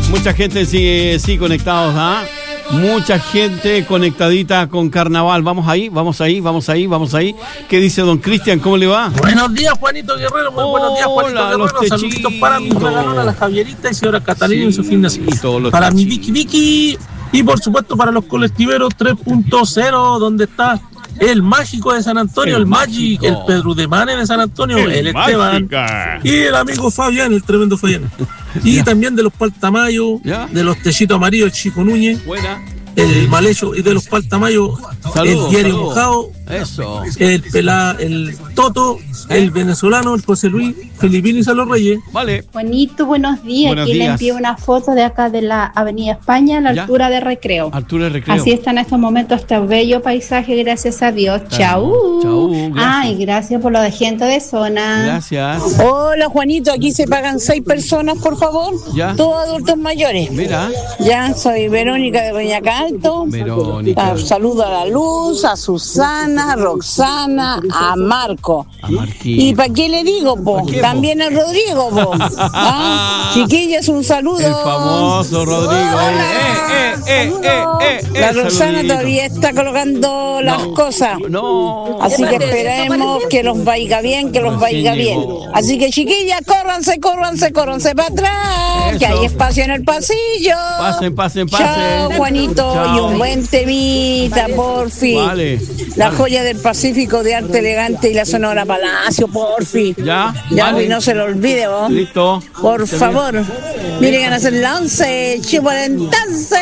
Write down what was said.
Mucha gente sí conectados, ¿ah? Mucha gente conectadita con carnaval. Vamos ahí. ¿Qué dice don Cristian? ¿Cómo le va? Buenos días, Juanito Guerrero. Muy buenos días, Juanito Guerrero. Saluditos para mi regalona, la Javierita y señora Catalina en su fin de semana. Para mi Vicky y por supuesto para los colectiveros 3.0, donde está el mágico de San Antonio, el Magic, el Pedro de Mane de San Antonio, el Esteban y el amigo Fabián, el tremendo Fabián. Y también de los Paltamayo, de los Techitos Amarillos, el Chico Núñez, el Malecho, y de los Paltamayo, el Diario Mojado, el Toto, el venezolano, el José Luis, Filipino y Salón Reyes. Vale. Juanito, buenos días. Aquí le envío una foto de acá de la Avenida España, a la altura de Recreo. Así está en estos momentos este bello paisaje, gracias a Dios. Chau. Ay, gracias por lo de gente de zona. Gracias. Hola, Juanito, aquí se pagan 6 personas, por favor. Todos adultos mayores. Mira. Ya, soy Verónica de Doña Calto. Saludo a la Luz, a Susana, a Roxana, a Marco. ¿Y para qué le digo, po? También a Rodrigo, po. Chiquillas, un saludo. El famoso Rodrigo. La Roxana todavía está colocando las cosas. Así que esperemos que los vaya bien, Así que, chiquillas, córranse para atrás, que hay espacio en el pasillo. Pasen. Chao, Juanito. Chao. Y un buen temita, porfi. La joya del Pacífico de arte elegante y la Sonora Palacio, porfi. Ya, y no se lo olvide, vos. Listo. Por favor. Miren, a hacer la 11, chivo entonces.